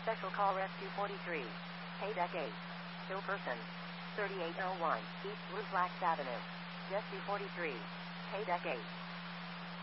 Special Call Rescue 43. Paydeck 8. Show person. 3801 East Blue Flax Avenue. Rescue 43. Paydeck 8.